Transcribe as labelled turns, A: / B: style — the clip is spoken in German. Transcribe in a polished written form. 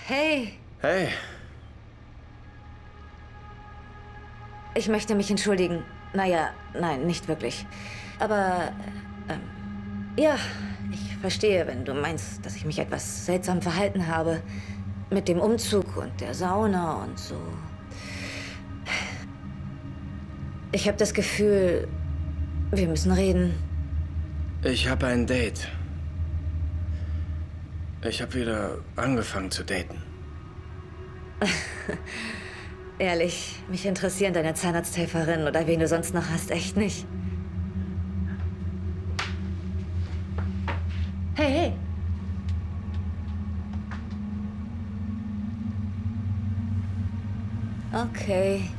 A: Hey,
B: Hey,
A: ich möchte mich entschuldigen. Naja, nein, nicht wirklich. Aber, ja, ich verstehe, wenn du meinst, dass ich mich etwas seltsam verhalten habe. Mit dem Umzug und der Sauna und so. Ich habe das Gefühl, wir müssen reden.
B: ich habe ein Date. Ich habe wieder angefangen zu daten.
A: Ehrlich, mich interessieren deine Zahnarzthelferin oder wen du sonst noch hast, echt nicht. Hey, hey. Okay.